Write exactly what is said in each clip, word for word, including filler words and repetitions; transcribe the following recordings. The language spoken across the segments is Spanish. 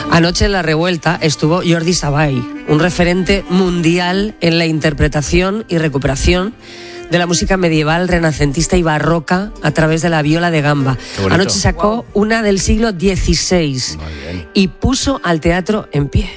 Anoche en La Revuelta estuvo Jordi Savall, un referente mundial en la interpretación y recuperación de la música medieval, renacentista y barroca a través de la viola de gamba. Anoche sacó wow. una del siglo dieciséis y puso al teatro en pie.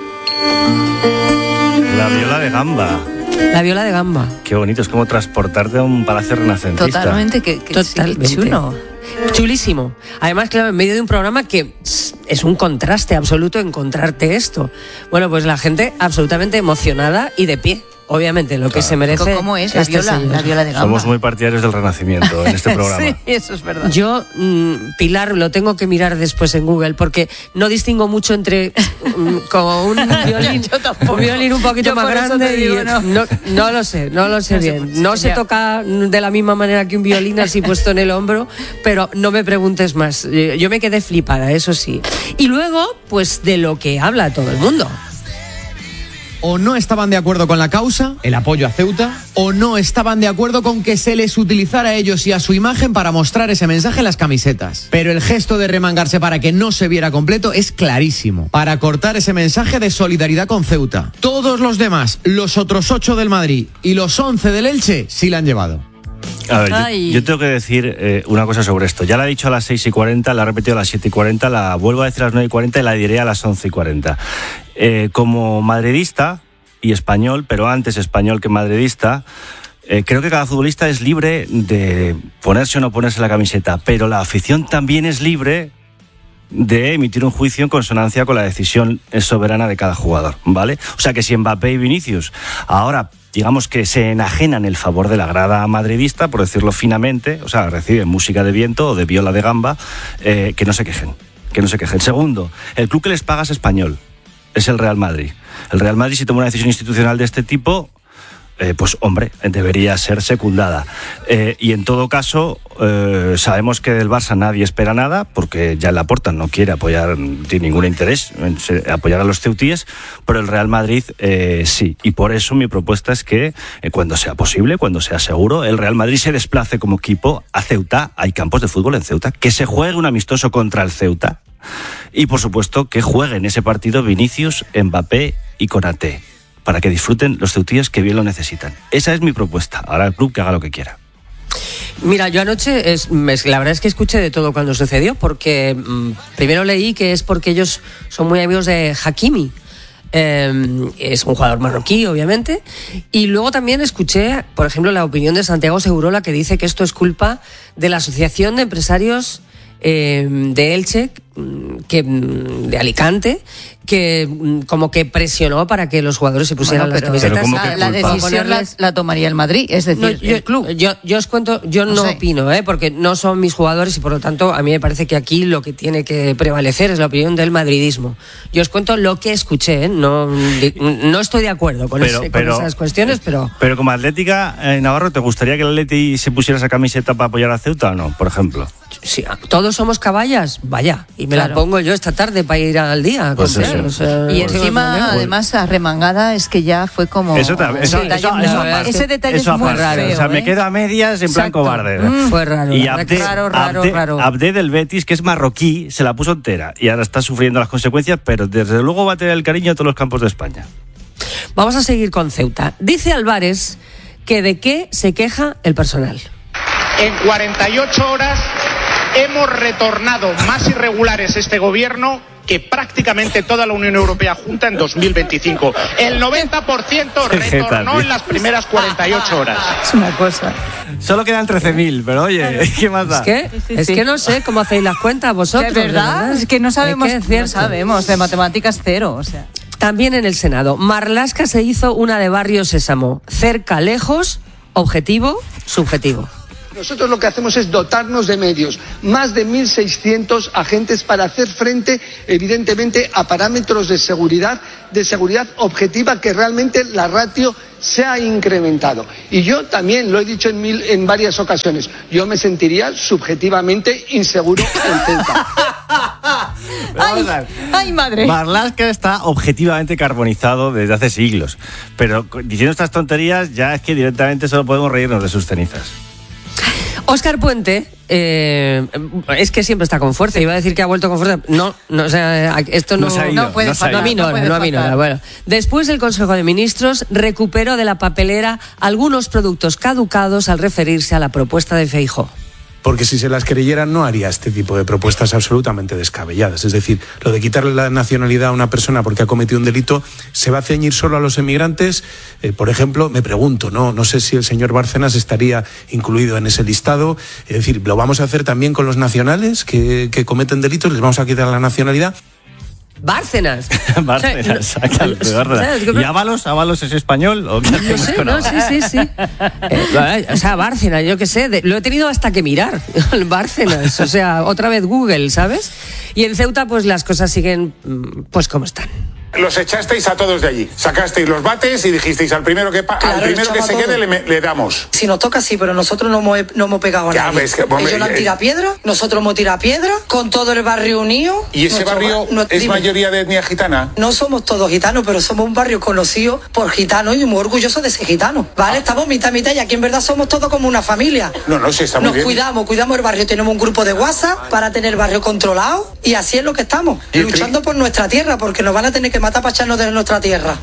La viola de gamba. La viola de gamba. Qué bonito, es como transportarte a un palacio renacentista. Totalmente, que, que Totalmente. Sí, chulo. Chulísimo. Además, claro, en medio de un programa que es un contraste absoluto encontrarte esto. Bueno, pues la gente absolutamente emocionada y de pie. Obviamente, lo que claro. se merece. ¿Cómo es la este viola, señor. la viola de gamba? Somos muy partidarios del Renacimiento en este programa. Sí, eso es verdad. Yo, mmm, Pilar, lo tengo que mirar después en Google porque no distingo mucho entre mmm, como un violín, un violín un poquito Yo más grande digo, y no. No, no lo sé, no lo sé no bien. Se, no sería... se toca de la misma manera que un violín así puesto en el hombro, pero no me preguntes más. Yo me quedé flipada, eso sí. Y luego, pues de lo que habla todo el mundo. O no estaban de acuerdo con la causa, el apoyo a Ceuta, o no estaban de acuerdo con que se les utilizara a ellos y a su imagen para mostrar ese mensaje en las camisetas. Pero el gesto de remangarse para que no se viera completo es clarísimo, para cortar ese mensaje de solidaridad con Ceuta. Todos los demás, los otros ocho del Madrid y los once del Elche, sí la han llevado. A ver, yo, yo tengo que decir eh, una cosa sobre esto. Ya la he dicho a las seis y cuarenta, la he repetido a las siete y cuarenta, la vuelvo a decir a las nueve y cuarenta y la diré a las once y cuarenta. Eh, como madridista y español, pero antes español que madridista, eh, creo que cada futbolista es libre de ponerse o no ponerse la camiseta, pero la afición también es libre de emitir un juicio en consonancia con la decisión soberana de cada jugador, ¿vale? O sea que si Mbappé y Vinicius ahora, digamos que se enajenan el favor de la grada madridista, por decirlo finamente, o sea, reciben música de viento o de viola de gamba, eh, que no se quejen, que no se quejen. Segundo, el club que les paga es español, es el Real Madrid. El Real Madrid, si toma una decisión institucional de este tipo, Eh, pues hombre, debería ser secundada. Eh, y en todo caso, eh, sabemos que del Barça nadie espera nada, porque ya Laporta no quiere apoyar, no tiene ningún interés en apoyar a los ceutíes, pero el Real Madrid eh, sí. Y por eso mi propuesta es que, eh, cuando sea posible, cuando sea seguro, el Real Madrid se desplace como equipo a Ceuta. Hay campos de fútbol en Ceuta. Que se juegue un amistoso contra el Ceuta. Y por supuesto que jueguen ese partido Vinicius, Mbappé y Konaté, para que disfruten los ceutíes que bien lo necesitan. Esa es mi propuesta. Ahora el club que haga lo que quiera. Mira, yo anoche, es, la verdad es que escuché de todo cuando sucedió, porque mmm, primero leí que es porque ellos son muy amigos de Hakimi. Eh, es un jugador marroquí, obviamente. Y luego también escuché, por ejemplo, la opinión de Santiago Segurola, que dice que esto es culpa de la Asociación de Empresarios eh, de Elche, que, de Alicante, que como que presionó para que los jugadores se pusieran bueno, las camisetas. La, la decisión la, la tomaría el Madrid, es decir, no, yo, el club. Yo, yo os cuento, yo no, no sé. opino, ¿eh? porque no son mis jugadores y por lo tanto a mí me parece que aquí lo que tiene que prevalecer es la opinión del madridismo. Yo os cuento lo que escuché, ¿eh? no, no estoy de acuerdo con, pero, ese, pero, con esas cuestiones, pero... Pero como Atlética, eh, Navarro, ¿te gustaría que el Atleti se pusiera esa camiseta para apoyar a Ceuta o no, por ejemplo? Sí, todos somos caballas, vaya, y me claro. la pongo yo esta tarde para ir al día. Pues con él, o sea, y encima, además, arremangada es que ya fue como... Eso también, eso, sí, eso, eso, eso, ese detalle eso es muy raro. feo, O sea, ¿eh? me quedo a medias en plan cobarde. Mm, fue raro. Y Abde, raro, raro, Abde, raro. Abde del Betis, que es marroquí, se la puso entera y ahora está sufriendo las consecuencias, pero desde luego va a tener el cariño de todos los campos de España. Vamos a seguir con Ceuta. Dice Álvarez que de qué se queja el personal. En cuarenta y ocho horas hemos retornado más irregulares este gobierno que prácticamente toda la Unión Europea junta en dos mil veinticinco. El noventa por ciento retornó en las primeras cuarenta y ocho horas. Es una cosa. Solo quedan trece mil, pero oye, ¿qué más da? Es que, sí, sí, es sí. que no sé cómo hacéis las cuentas vosotros. ¿Es verdad? verdad? Es que no sabemos, es que no sabemos, de matemáticas cero, o sea. También en el Senado, Marlaska se hizo una de Barrio Sésamo. Cerca, lejos, objetivo, subjetivo. Nosotros lo que hacemos es dotarnos de medios, más de mil seiscientos agentes para hacer frente, evidentemente, a parámetros de seguridad, de seguridad objetiva, que realmente la ratio se ha incrementado. Y yo también lo he dicho en, mil, en varias ocasiones, yo me sentiría subjetivamente inseguro en Ceuta. ay, ay, madre. Marlaska está objetivamente carbonizado desde hace siglos, pero diciendo estas tonterías ya es que directamente solo podemos reírnos de sus cenizas. Óscar Puente, eh, es que siempre está con fuerza. Iba a decir que ha vuelto con fuerza. No, no, o sea, esto no, no, se ha ido, no puede no faltar. No aminora, no, no aminora. Bueno, después del Consejo de Ministros recuperó de la papelera algunos productos caducados al referirse a la propuesta de Feijóo. Porque si se las creyeran no haría este tipo de propuestas absolutamente descabelladas. Es decir, lo de quitarle la nacionalidad a una persona porque ha cometido un delito, ¿se va a ceñir solo a los emigrantes? Eh, por ejemplo, me pregunto, no, no sé si el señor Bárcenas estaría incluido en ese listado. Es decir, ¿lo vamos a hacer también con los nacionales que, que cometen delitos? ¿Les vamos a quitar la nacionalidad? Bárcenas. Bárcenas, o sea, no, Bárcenas. ¿Y Ábalos? ¿Ábalos es español? ¿O qué no sé, no, sí, sí, sí. Eh, o sea, Bárcenas, yo qué sé, de, lo he tenido hasta que mirar. Bárcenas, o sea, otra vez Google, ¿sabes? Y en Ceuta, pues las cosas siguen, pues como están. Los echasteis a todos de allí. Sacasteis los bates y dijisteis al primero que, pa- claro, al primero que se quede le, le damos. Si nos toca, sí, pero nosotros no hemos, no hemos pegado a nadie. Ves que, hombre, Ellos no han tirado piedra, nosotros hemos tirado piedra, con todo el barrio unido. ¿Y ese Nuestro, barrio no, es dime, mayoría de etnia gitana? No somos todos gitanos, pero somos un barrio conocido por gitanos y muy orgullosos de ser gitanos. ¿Vale? Estamos mitad, mitad y aquí en verdad somos todos como una familia. No, no, sí, está muy Nos bien. cuidamos, cuidamos el barrio. Tenemos un grupo de WhatsApp para tener el barrio controlado y así es lo que estamos. Luchando por nuestra tierra, porque nos van a tener que matar para echarnos de nuestra tierra.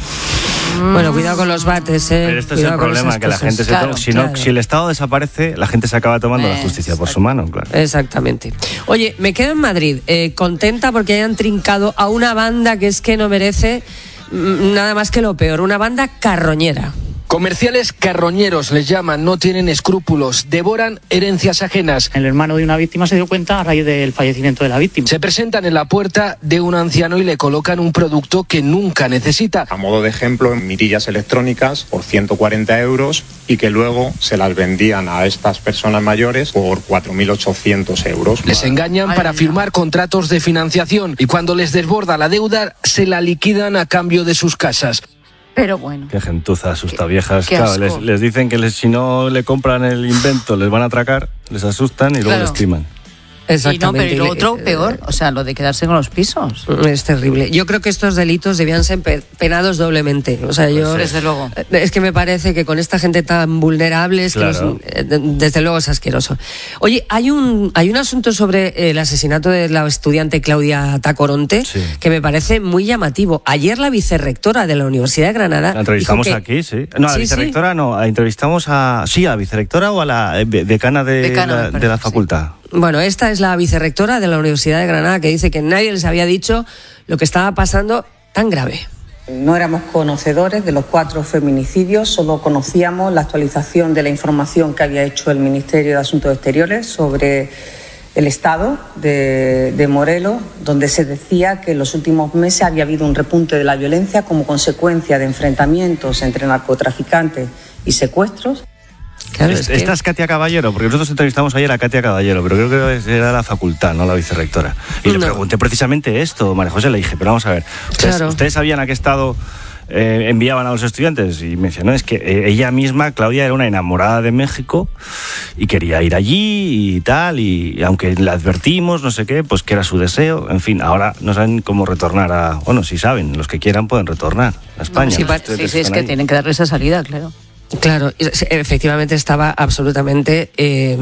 Bueno, cuidado con los bates, ¿eh? Pero esto Cuidado es el problema, que la cosas. gente se Claro, toma. Si, claro. no, si el Estado desaparece, la gente se acaba tomando eh, la justicia por su mano, claro. Exactamente. Oye, me quedo en Madrid, eh, contenta porque hayan trincado a una banda que es que no merece mm, nada más que lo peor, una banda carroñera. Comerciales carroñeros les llaman, no tienen escrúpulos, devoran herencias ajenas. El hermano de una víctima se dio cuenta a raíz del fallecimiento de la víctima. Se presentan en la puerta de un anciano y le colocan un producto que nunca necesita. A modo de ejemplo, mirillas electrónicas por ciento cuarenta euros y que luego se las vendían a estas personas mayores por cuatro mil ochocientos euros. Les engañan Ay, para no. firmar contratos de financiación y cuando les desborda la deuda se la liquidan a cambio de sus casas. Pero bueno. Qué gentuza, asustaviejas. Qué, qué claro, les, les dicen que les, si no le compran el invento les van a atracar, les asustan y luego claro. les timan. Exactamente. Y no, pero lo otro peor, o sea, lo de quedarse con los pisos. Es terrible. Yo creo que estos delitos debían ser penados doblemente. O sea, yo desde luego. Es que me parece que con esta gente tan vulnerable, es claro. que los, desde luego es asqueroso. Oye, hay un hay un asunto sobre el asesinato de la estudiante Claudia Tacoronte sí. que me parece muy llamativo. Ayer la vicerrectora de la Universidad de Granada. La entrevistamos que, aquí, sí. No, a la sí, vicerrectora sí. no, entrevistamos a sí, a la vicerrectora o a la decana de, decana, la, de la facultad. Sí. Bueno, esta es la vicerrectora de la Universidad de Granada que dice que nadie les había dicho lo que estaba pasando tan grave. No éramos conocedores de los cuatro feminicidios, solo conocíamos la actualización de la información que había hecho el Ministerio de Asuntos Exteriores sobre el estado de, de Morelos, donde se decía que en los últimos meses había habido un repunte de la violencia como consecuencia de enfrentamientos entre narcotraficantes y secuestros. Claro, es, es que... Esta es Katia Caballero, porque nosotros entrevistamos ayer a Katia Caballero, pero creo que era la facultad, no la vicerrectora. Y no. le pregunté precisamente esto, María José, le dije, pero vamos a ver, ¿ustedes, claro. ¿ustedes sabían a qué estado eh, enviaban a los estudiantes? Y me decía, no, es que eh, ella misma, Claudia, era una enamorada de México y quería ir allí y tal, y, y aunque le advertimos, no sé qué, pues que era su deseo, en fin, ahora no saben cómo retornar a... Bueno, si saben, los que quieran pueden retornar a España. No, sí, sí, sí, es que ahí. Tienen que darle esa salida, claro. Claro, efectivamente estaba absolutamente eh,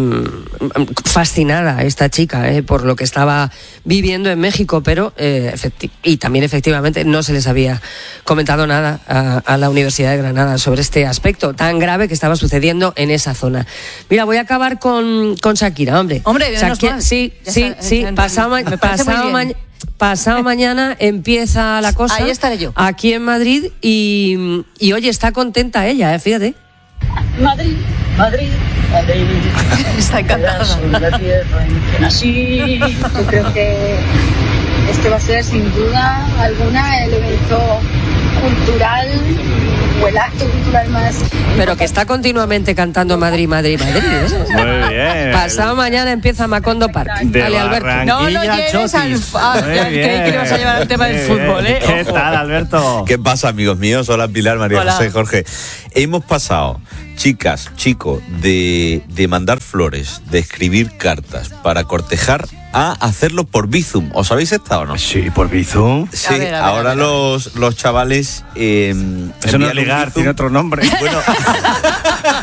fascinada esta chica eh, por lo que estaba viviendo en México, pero eh, efecti- y también efectivamente no se les había comentado nada a, a la Universidad de Granada sobre este aspecto tan grave que estaba sucediendo en esa zona. Mira, voy a acabar con, con Shakira, hombre. Hombre, Shakira, sí, ya sí, está, sí, pasado, ma- pasado mañana. Pasado mañana empieza la cosa. Ahí estaré yo. Aquí en Madrid y, y oye, está contenta ella, ¿eh? Fíjate. Madrid, Madrid, Madrid. Está encantada. La tierra en que nací. Yo creo que este va a ser sin duda alguna el evento cultural o el acto cultural más. Pero que está continuamente cantando Madrid, Madrid, Madrid. ¿eh? Muy bien. Pasado mañana empieza Macondo Park. De Dale, Alberto. No lo lleves al. Ah, creí que le vas a llevar al tema del fútbol, ¿eh? ¿Qué Ojo. tal, Alberto? ¿Qué pasa, amigos míos? Hola, Pilar, María Hola. José, Jorge. Hemos pasado, chicas, chicos, de, de mandar flores, de escribir cartas para cortejar a hacerlo por Bizum. ¿Os habéis estado o no? Sí, por Bizum. Sí, a ver, a ver, ahora a ver. Los, los chavales... Eh, Eso no es ligar, tiene otro nombre. Bueno,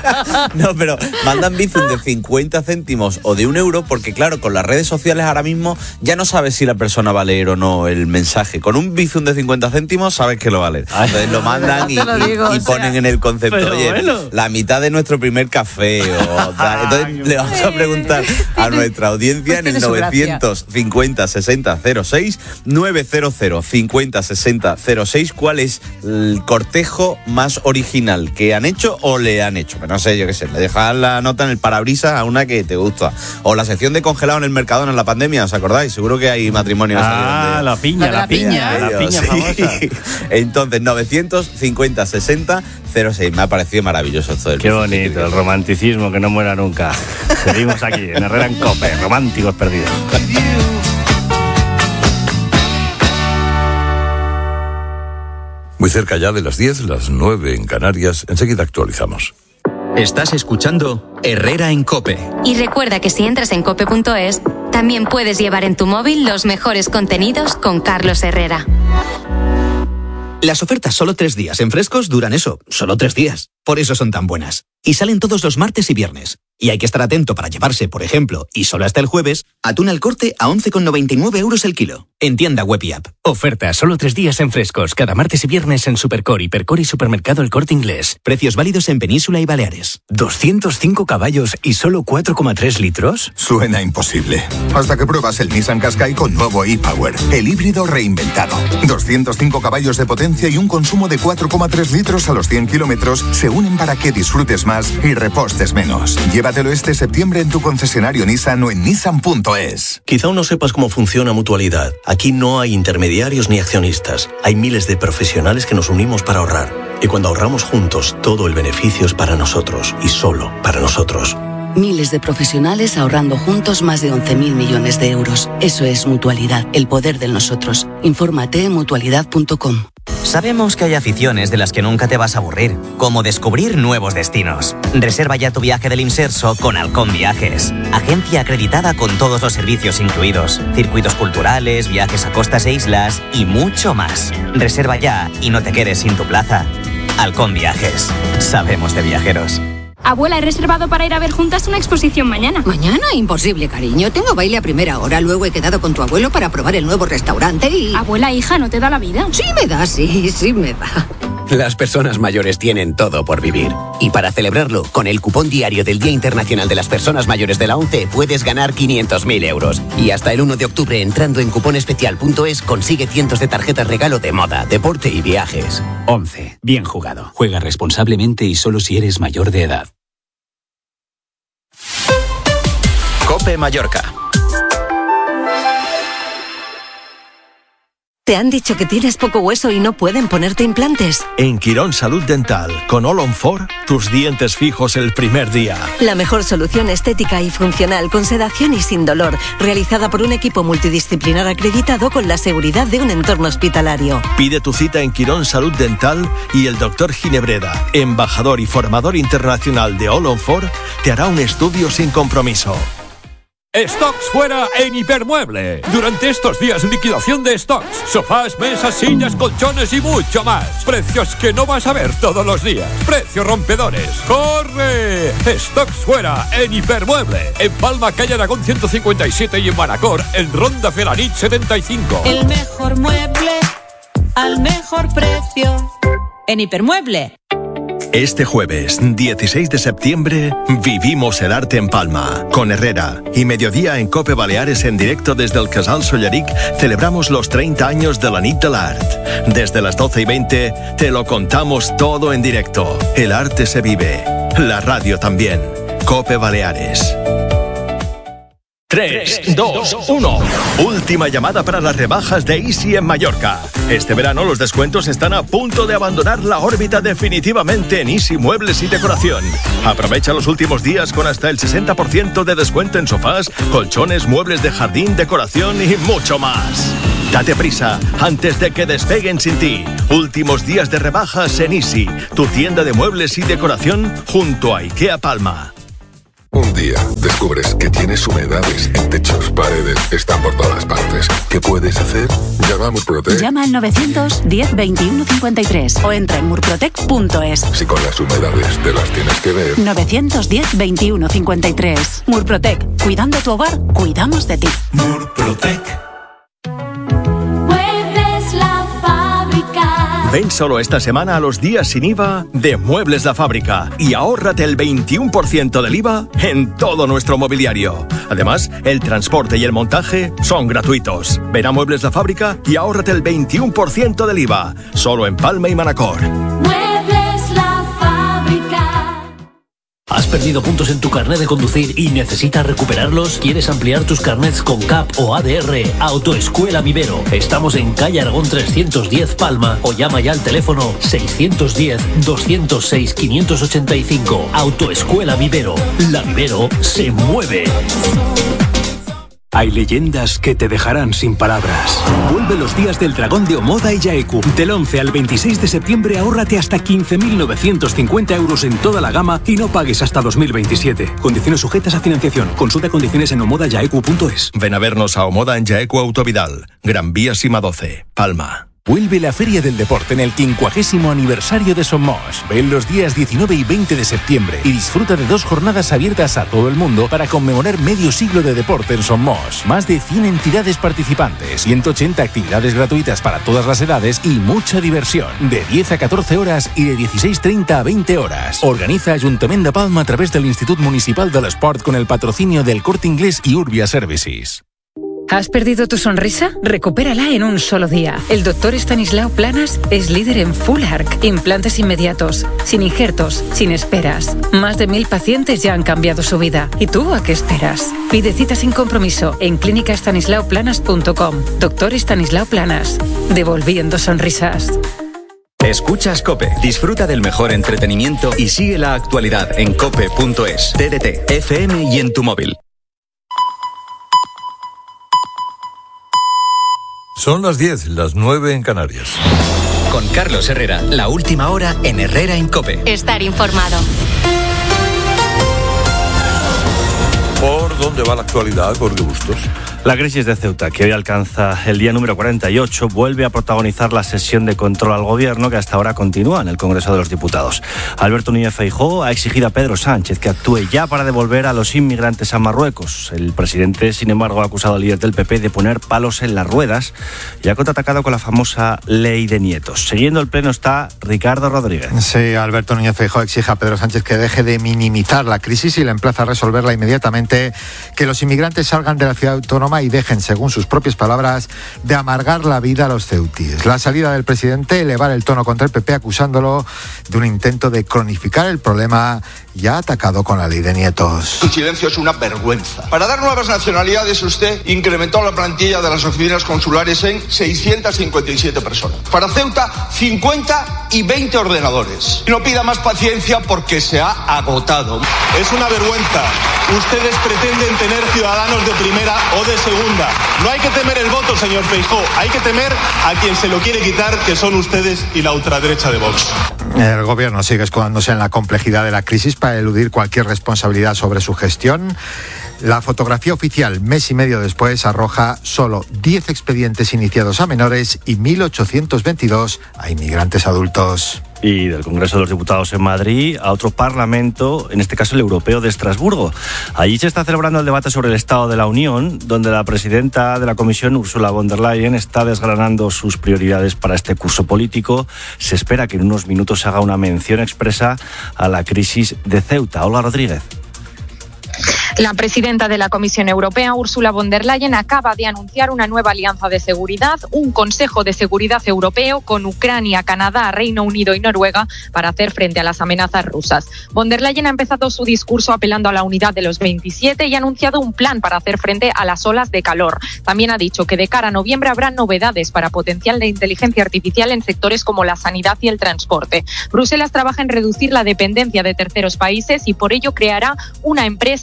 No, pero mandan Bizum de cincuenta céntimos o de un euro porque, claro, con las redes sociales ahora mismo ya no sabes si la persona va a leer o no el mensaje. Con un Bizum de cincuenta céntimos sabes que lo va a leer. Entonces lo mandan y, lo digo, y, y o sea, ponen en el concepto, oye, bueno. la mitad de nuestro primer café o tal. Entonces le vamos a preguntar a nuestra audiencia en el novecientos cincuenta sesenta cero seis, novecientos cincuenta sesenta cero seis cuál es el cortejo más original que han hecho o le han hecho. Pero no sé, yo qué sé, le dejas la nota en el parabrisas a una que te gusta. O la sección de congelado en el Mercadona en la pandemia, ¿os acordáis? Seguro que hay matrimonios. Ah, la piña, la, la piña, piña. La piña sí. famosa. Entonces, novecientos cincuenta sesenta cero seis. Me ha parecido maravilloso esto del Qué bonito, el romanticismo que no muera nunca. Seguimos aquí, en Herrera en Cope, románticos perdidos. Muy cerca ya de las diez, las nueve en Canarias. Enseguida actualizamos. Estás escuchando Herrera en Cope. Y recuerda que si entras en cope punto es, también puedes llevar en tu móvil los mejores contenidos con Carlos Herrera. Las ofertas solo tres días en Frescos duran eso, solo tres días. Por eso son tan buenas. Y salen todos los martes y viernes. Y hay que estar atento para llevarse, por ejemplo, y solo hasta el jueves, atún al corte a once con noventa y nueve euros el kilo. En tienda web y app. Oferta solo tres días en Frescos, cada martes y viernes en Supercor, Hipercor y Supermercado El Corte Inglés. Precios válidos en Península y Baleares. ¿doscientos cinco caballos y solo cuatro coma tres litros? Suena imposible. Hasta que pruebas el Nissan Qashqai con nuevo e-Power, el híbrido reinventado. doscientos cinco caballos de potencia y un consumo de cuatro coma tres litros a los cien kilómetros se unen para que disfrutes más y repostes menos. Llévatelo este septiembre en tu concesionario Nissan o en nissan punto es. Quizá aún no sepas cómo funciona Mutualidad. Aquí no hay intermediarios ni accionistas. Hay miles de profesionales que nos unimos para ahorrar. Y cuando ahorramos juntos, todo el beneficio es para nosotros y solo para nosotros. Miles de profesionales ahorrando juntos más de once mil millones de euros. Eso es Mutualidad, el poder del nosotros. Infórmate en mutualidad punto com. Sabemos que hay aficiones de las que nunca te vas a aburrir, como descubrir nuevos destinos. Reserva ya tu viaje del Imserso con Halcón Viajes. Agencia acreditada con todos los servicios incluidos. Circuitos culturales, viajes a costas e islas y mucho más. Reserva ya y no te quedes sin tu plaza. Halcón Viajes. Sabemos de viajeros. Abuela, he reservado para ir a ver juntas una exposición mañana. ¿Mañana? Imposible, cariño. Tengo baile a primera hora. Luego he quedado con tu abuelo para probar el nuevo restaurante y... Abuela, hija, ¿no te da la vida? Sí me da, sí, sí me da. Las personas mayores tienen todo por vivir. Y para celebrarlo, con el cupón diario del Día Internacional de las Personas Mayores de la ONCE puedes ganar quinientos mil euros. Y hasta el uno de octubre, entrando en cuponespecial punto es, consigue cientos de tarjetas regalo de moda, deporte y viajes. ONCE. Bien jugado. Juega responsablemente y solo si eres mayor de edad. Cope Mallorca. ¿Te han dicho que tienes poco hueso y no pueden ponerte implantes? En Quirón Salud Dental, con All on Four, tus dientes fijos el primer día. La mejor solución estética y funcional, con sedación y sin dolor, realizada por un equipo multidisciplinar acreditado con la seguridad de un entorno hospitalario. Pide tu cita en Quirón Salud Dental y el doctor Ginebreda, embajador y formador internacional de All on Four, te hará un estudio sin compromiso. Stocks fuera en Hipermueble. Durante estos días, liquidación de stocks. Sofás, mesas, sillas, colchones y mucho más. Precios que no vas a ver todos los días. Precios rompedores. ¡Corre! Stocks fuera en Hipermueble. En Palma, calle Aragón ciento cincuenta y siete y en Manacor, en Ronda Felanit setenta y cinco. El mejor mueble al mejor precio en Hipermueble. Este jueves, dieciséis de septiembre, vivimos el arte en Palma, con Herrera. Y mediodía en Cope Baleares en directo desde el Casal Solleric, celebramos los treinta años de la Nit de l'Art. Desde las doce y veinte, te lo contamos todo en directo. El arte se vive, la radio también. Cope Baleares. tres, dos, uno. Última llamada para las rebajas de Easy en Mallorca. Este verano los descuentos están a punto de abandonar la órbita definitivamente en Easy Muebles y Decoración. Aprovecha los últimos días con hasta el sesenta por ciento de descuento en sofás, colchones, muebles de jardín, decoración y mucho más. Date prisa antes de que despeguen sin ti. Últimos días de rebajas en Easy, tu tienda de muebles y decoración junto a IKEA Palma. Un día descubres que tienes humedades en techos, paredes, están por todas partes. ¿Qué puedes hacer? Llama a Murprotec. Llama al novecientos diez veintiuno cincuenta y tres o entra en murprotec punto es. Si con las humedades te las tienes que ver. novecientos diez veintiuno cincuenta y tres. Murprotec. Cuidando tu hogar, cuidamos de ti. Murprotec. Ven solo esta semana a los días sin I V A de Muebles La Fábrica y ahórrate el veintiuno por ciento del I V A en todo nuestro mobiliario. Además, el transporte y el montaje son gratuitos. Ven a Muebles La Fábrica y ahórrate el veintiuno por ciento del I V A, solo en Palma y Manacor. Muebles La Fábrica. ¿Has perdido puntos en tu carnet de conducir y necesitas recuperarlos? ¿Quieres ampliar tus carnets con C A P o A D R? Autoescuela Vivero. Estamos en calle Aragón trescientos diez Palma o llama ya al teléfono seiscientos diez, doscientos seis, quinientos ochenta y cinco. Autoescuela Vivero. La Vivero se mueve. Hay leyendas que te dejarán sin palabras. Vuelve los días del dragón de Omoda y Yaeku. Del once al veintiséis de septiembre ahórrate hasta quince mil novecientos cincuenta euros en toda la gama y no pagues hasta dos mil veintisiete. Condiciones sujetas a financiación. Consulta condiciones en omoda yaeku punto es. Ven a vernos a Omoda en Yaeku Autovidal, Gran Vía Sima doce, Palma. Vuelve la Feria del Deporte en el quincuagésimo aniversario de Somos. Ven los días diecinueve y veinte de septiembre y disfruta de dos jornadas abiertas a todo el mundo para conmemorar medio siglo de deporte en Somos. Más de cien entidades participantes, ciento ochenta actividades gratuitas para todas las edades y mucha diversión. De diez a catorce horas y de dieciséis treinta a veinte horas. Organiza Ayuntamiento de Palma a través del Institut Municipal del Esport con el patrocinio del Corte Inglés y Urbia Services. ¿Has perdido tu sonrisa? Recupérala en un solo día. El doctor Estanislao Planas es líder en Full Arc, implantes inmediatos, sin injertos, sin esperas. Más de mil pacientes ya han cambiado su vida. ¿Y tú a qué esperas? Pide cita sin compromiso en clínica estanislao planas punto com. Doctor Estanislao Planas, devolviendo sonrisas. Escuchas COPE. Disfruta del mejor entretenimiento y sigue la actualidad en cope punto es, T D T, F M y en tu móvil. Son las diez, las nueve en Canarias. Con Carlos Herrera, la última hora en Herrera en COPE. Estar informado. ¿Por dónde va la actualidad, Jorge Bustos? La crisis de Ceuta, que hoy alcanza el día número cuarenta y ocho, vuelve a protagonizar la sesión de control al gobierno que hasta ahora continúa en el Congreso de los Diputados. Alberto Núñez Feijóo ha exigido a Pedro Sánchez que actúe ya para devolver a los inmigrantes a Marruecos. El presidente, sin embargo, ha acusado al líder del P P de poner palos en las ruedas y ha contraatacado con la famosa ley de nietos. Siguiendo el pleno está Ricardo Rodríguez. Sí, Alberto Núñez Feijóo exige a Pedro Sánchez que deje de minimizar la crisis y le emplaza a resolverla inmediatamente, que los inmigrantes salgan de la ciudad autónoma y dejen, según sus propias palabras, de amargar la vida a los ceutíes. La salida del presidente, elevar el tono contra el P P acusándolo de un intento de cronificar el problema ya atacado con la ley de nietos. Su silencio es una vergüenza. Para dar nuevas nacionalidades usted incrementó la plantilla de las oficinas consulares en seiscientas cincuenta y siete personas. Para Ceuta, cincuenta y veinte ordenadores. No pida más paciencia porque se ha agotado. Es una vergüenza. Ustedes pretenden tener ciudadanos de primera o de segunda. No hay que temer el voto, señor Feijóo. Hay que temer a quien se lo quiere quitar, que son ustedes y la ultraderecha de Vox. El gobierno sigue escudándose en la complejidad de la crisis para eludir cualquier responsabilidad sobre su gestión. La fotografía oficial, mes y medio después, arroja solo diez expedientes iniciados a menores y mil ochocientos veintidós a inmigrantes adultos. Y del Congreso de los Diputados en Madrid a otro parlamento, en este caso el europeo de Estrasburgo. Allí se está celebrando el debate sobre el Estado de la Unión, donde la presidenta de la Comisión, Ursula von der Leyen, está desgranando sus prioridades para este curso político. Se espera que en unos minutos se haga una mención expresa a la crisis de Ceuta. Hola, Rodríguez. La presidenta de la Comisión Europea, Ursula von der Leyen, acaba de anunciar una nueva alianza de seguridad, un Consejo de Seguridad Europeo con Ucrania, Canadá, Reino Unido y Noruega para hacer frente a las amenazas rusas. Von der Leyen ha empezado su discurso apelando a la unidad de los veintisiete y ha anunciado un plan para hacer frente a las olas de calor. También ha dicho que de cara a noviembre habrá novedades para potenciar la inteligencia artificial en sectores como la sanidad y el transporte. Bruselas trabaja en reducir la dependencia de terceros países y por ello creará una empresa para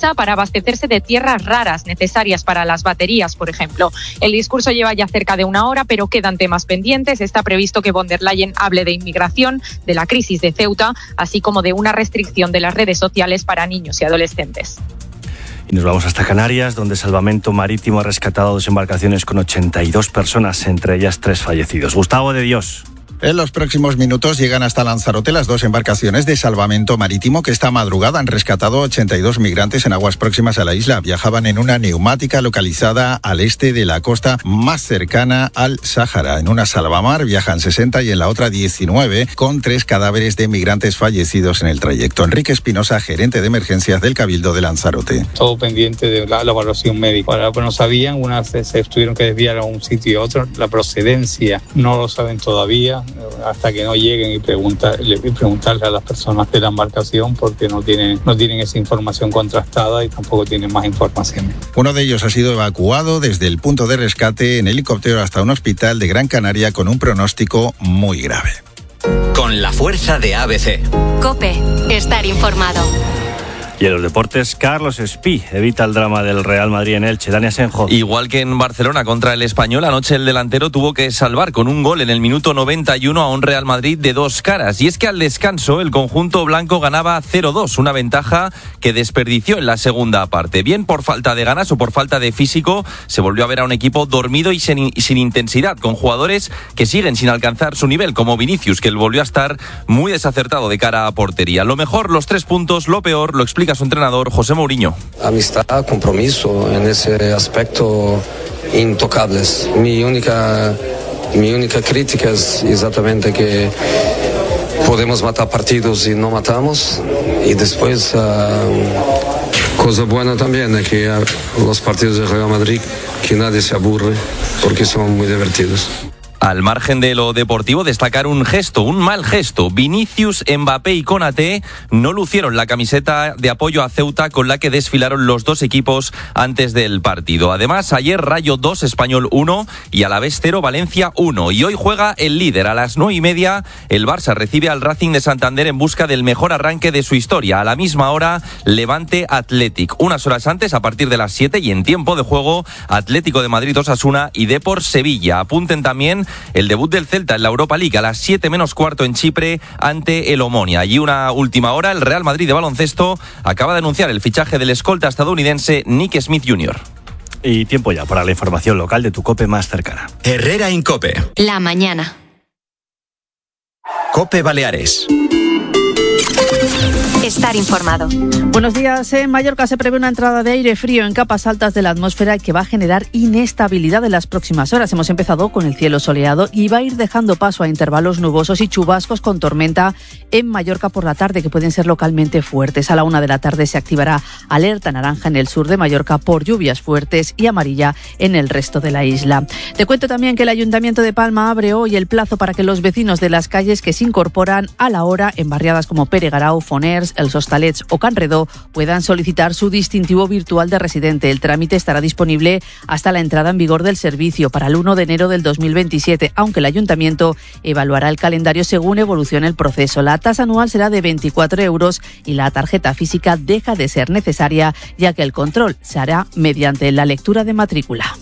abastecerse de tierras raras necesarias para las baterías, por ejemplo. El discurso lleva ya cerca de una hora, pero quedan temas pendientes. Está previsto que von der Leyen hable de inmigración, de la crisis de Ceuta, así como de una restricción de las redes sociales para niños y adolescentes. Y nos vamos hasta Canarias, donde Salvamento Marítimo ha rescatado dos embarcaciones con ochenta y dos personas, entre ellas tres fallecidos. Gustavo de Dios. En los próximos minutos llegan hasta Lanzarote las dos embarcaciones de Salvamento Marítimo que esta madrugada han rescatado ochenta y dos migrantes en aguas próximas a la isla. Viajaban en una neumática localizada al este de la costa más cercana al Sáhara. En una salvamar viajan sesenta y en la otra diecinueve, con tres cadáveres de migrantes fallecidos en el trayecto. Enrique Espinosa, gerente de emergencias del Cabildo de Lanzarote. Todo pendiente de la, la evaluación médica. Ahora, pues no sabían, unas se, se tuvieron que desviar a un sitio y otro. La procedencia no lo saben todavía, hasta que no lleguen y, preguntar, y preguntarle a las personas de la embarcación, porque no tienen, no tienen esa información contrastada y tampoco tienen más información. Uno de ellos ha sido evacuado desde el punto de rescate en helicóptero hasta un hospital de Gran Canaria con un pronóstico muy grave. Con la fuerza de A B C. COPE, estar informado. Y en los deportes, Carlos Espí evita el drama del Real Madrid en Elche. Dani Asenjo. Igual que en Barcelona contra el Español, anoche el delantero tuvo que salvar con un gol en el minuto noventa y uno a un Real Madrid de dos caras. Y es que al descanso el conjunto blanco ganaba cero dos, una ventaja que desperdició en la segunda parte. Bien por falta de ganas o por falta de físico, se volvió a ver a un equipo dormido y sin, y sin intensidad, con jugadores que siguen sin alcanzar su nivel, como Vinicius, que volvió a estar muy desacertado de cara a portería. Lo mejor, los tres puntos; lo peor, lo explica su entrenador José Mourinho. Amistad, compromiso, en ese aspecto intocables. Mi única, mi única crítica es exactamente que podemos matar partidos y no matamos, y después uh, cosa buena también es que uh, los partidos de Real Madrid, que nadie se aburre porque son muy divertidos. Al margen de lo deportivo, destacar un gesto, un mal gesto. Vinicius, Mbappé y Konaté no lucieron la camiseta de apoyo a Ceuta con la que desfilaron los dos equipos antes del partido. Además, ayer Rayo dos, Español uno y Alavés cero, Valencia uno. Y hoy juega el líder. A las nueve y media, el Barça recibe al Racing de Santander en busca del mejor arranque de su historia. A la misma hora, Levante Athletic. Unas horas antes, a partir de las siete y en tiempo de juego, Atlético de Madrid Osasuna y Depor Sevilla. Apunten también el debut del Celta en la Europa League a las siete menos cuarto en Chipre ante el Omonia. Y una última hora, el Real Madrid de baloncesto acaba de anunciar el fichaje del escolta estadounidense Nick Smith junior Y tiempo ya para la información local de tu COPE más cercana. Herrera Incope. La mañana. COPE Baleares. Estar informado. Buenos días. En Mallorca se prevé una entrada de aire frío en capas altas de la atmósfera que va a generar inestabilidad en las próximas horas. Hemos empezado con el cielo soleado y va a ir dejando paso a intervalos nubosos y chubascos con tormenta en Mallorca por la tarde, que pueden ser localmente fuertes. A la una de la tarde se activará alerta naranja en el sur de Mallorca por lluvias fuertes y amarilla en el resto de la isla. Te cuento también que el Ayuntamiento de Palma abre hoy el plazo para que los vecinos de las calles que se incorporan a la hora en barriadas como Pere Garau, Foners, Els Hostalets o Can Redó puedan solicitar su distintivo virtual de residente. El trámite estará disponible hasta la entrada en vigor del servicio para el uno de enero del dos mil veintisiete, aunque el Ayuntamiento evaluará el calendario según evolucione el proceso. La tasa anual será de veinticuatro euros y la tarjeta física deja de ser necesaria, ya que el control se hará mediante la lectura de matrícula.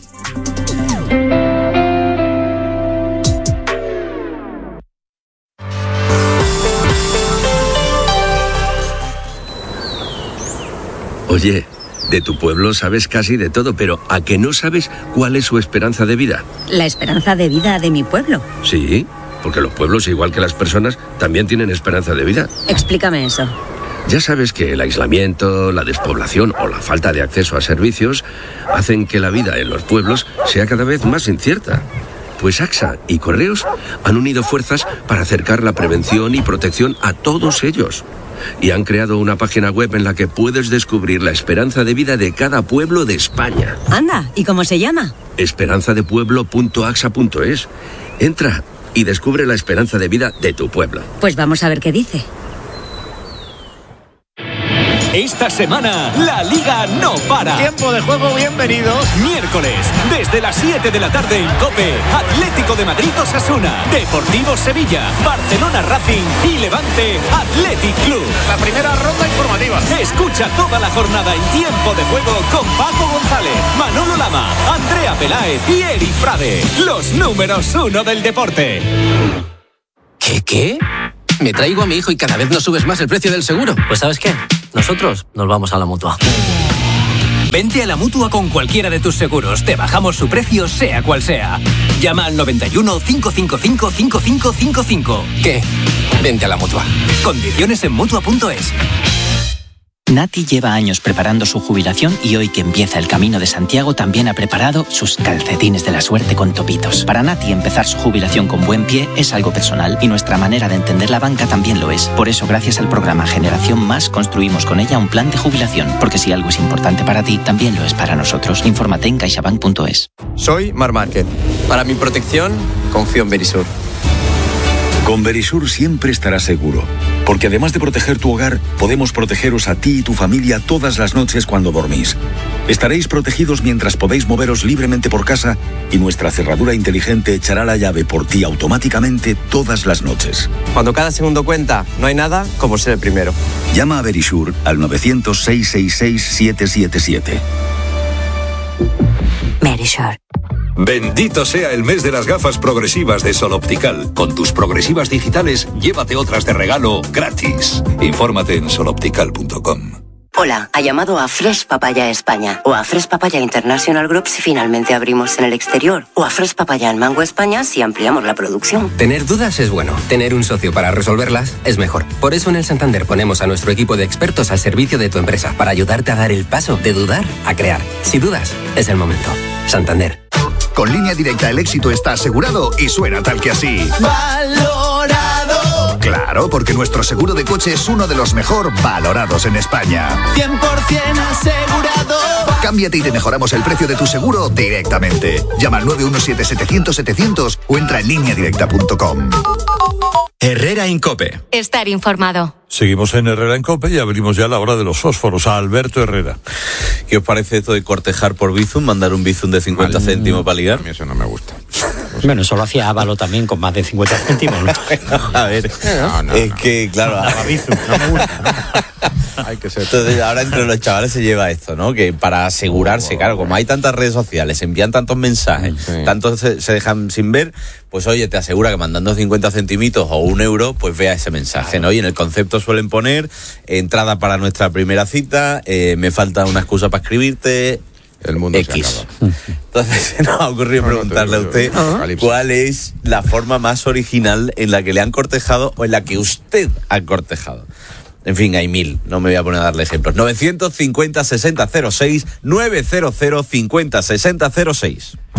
Oye, de tu pueblo sabes casi de todo, pero ¿a que no sabes cuál es su esperanza de vida? ¿La esperanza de vida de mi pueblo? Sí, porque los pueblos, igual que las personas, también tienen esperanza de vida. Explícame eso. Ya sabes que el aislamiento, la despoblación o la falta de acceso a servicios hacen que la vida en los pueblos sea cada vez más incierta. Pues AXA y Correos han unido fuerzas para acercar la prevención y protección a todos ellos. Y han creado una página web en la que puedes descubrir la esperanza de vida de cada pueblo de España. Anda, ¿y cómo se llama? esperanzadepueblo punto axa punto es. Entra y descubre la esperanza de vida de tu pueblo. Pues vamos a ver qué dice. Esta semana, la Liga no para. Tiempo de juego, bienvenidos. Miércoles, desde las siete de la tarde en COPE, Atlético de Madrid Osasuna, Deportivo Sevilla, Barcelona Racing y Levante Athletic Club. La primera ronda informativa. Escucha toda la jornada en Tiempo de Juego con Paco González, Manolo Lama, Andrea Peláez y Eri Frade, los números uno del deporte. ¿Qué, qué? Me traigo a mi hijo y cada vez no subes más el precio del seguro. Pues ¿sabes qué? Nosotros nos vamos a la Mutua. Vente a la Mutua con cualquiera de tus seguros. Te bajamos su precio, sea cual sea. Llama al noventa y uno, cinco cinco cinco, cinco cinco cinco cinco. ¿Qué? Vente a la Mutua. Condiciones en Mutua punto es. Nati lleva años preparando su jubilación y hoy que empieza el Camino de Santiago también ha preparado sus calcetines de la suerte con topitos. Para Nati empezar su jubilación con buen pie es algo personal y nuestra manera de entender la banca también lo es. Por eso gracias al programa Generación Más construimos con ella un plan de jubilación, porque si algo es importante para ti, también lo es para nosotros. Infórmate en caixabank punto es. Soy Mar Márquez. Para mi protección, confío en Verisur. Con Verisur siempre estarás seguro, porque además de proteger tu hogar, podemos protegeros a ti y tu familia todas las noches cuando dormís. Estaréis protegidos mientras podéis moveros libremente por casa y nuestra cerradura inteligente echará la llave por ti automáticamente todas las noches. Cuando cada segundo cuenta, no hay nada como ser el primero. Llama a Verisur al nueve cero cero, seis seis seis, siete siete siete. Verisur. Bendito sea el mes de las gafas progresivas de Sol Optical. Con tus progresivas digitales, llévate otras de regalo gratis. Infórmate en sol optical punto com. Hola, ha llamado a Fresh Papaya España o a Fresh Papaya International Group si finalmente abrimos en el exterior o a Fresh Papaya en Mango España si ampliamos la producción. Tener dudas es bueno, tener un socio para resolverlas es mejor. Por eso en el Santander ponemos a nuestro equipo de expertos al servicio de tu empresa para ayudarte a dar el paso de dudar a crear. Si dudas, es el momento. Santander. Con Línea Directa el éxito está asegurado y suena tal que así. ¡Valorado! Claro, porque nuestro seguro de coche es uno de los mejor valorados en España. cien por ciento asegurado. Cámbiate y te mejoramos el precio de tu seguro directamente. Llama al nueve uno siete, setecientos, setecientos o entra en línea directa punto com. Herrera Incope. Estar informado. Seguimos en Herrera en COPE y abrimos ya la hora de los fósforos a Alberto Herrera. ¿Qué os parece esto de cortejar por Bizum? Mandar un Bizum de cincuenta Mal, céntimos para ligar. A mí eso no me gusta. Bueno, eso lo hacía Ávalo también con más de cincuenta céntimos, ¿no? A ver, no, no, es no. que, claro... No, Bizum, no me gusta, ¿no? Hay que ser. Entonces, ahora entre los chavales se lleva esto, ¿no? Que para asegurarse, claro, como hay tantas redes sociales, se envían tantos mensajes, sí. tantos se, se dejan sin ver, pues oye, te asegura que mandando cincuenta centimitos o un euro, pues vea ese mensaje, ¿no? Y en el concepto suelen poner entrada para nuestra primera cita, eh, me falta una excusa para escribirte, el mundo X. se acaba. Entonces se nos ha ocurrido no, preguntarle no a usted yo, cuál es la forma más original en la que le han cortejado o en la que usted ha cortejado. En fin, hay mil, no me voy a poner a darle ejemplos. novecientos cincuenta, sesenta, cero seis, nueve cero cero, cincuenta, sesenta, cero seis.